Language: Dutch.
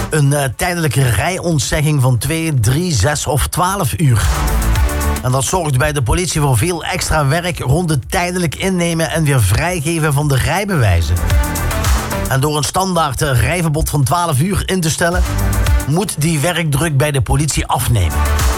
een tijdelijke rijontzegging van 2, 3, 6 of 12 uur. En dat zorgt bij de politie voor veel extra werk rond het tijdelijk innemen en weer vrijgeven van de rijbewijzen. En door een standaard rijverbod van 12 uur in te stellen, moet die werkdruk bij de politie afnemen.